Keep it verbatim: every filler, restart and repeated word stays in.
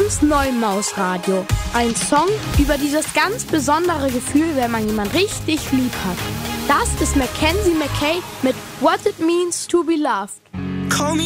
ganz neu im Mausradio. Ein Song über dieses ganz besondere Gefühl, wenn man jemanden richtig lieb hat. Das ist Mackenzie McKay mit What It Means to Be Loved. Call me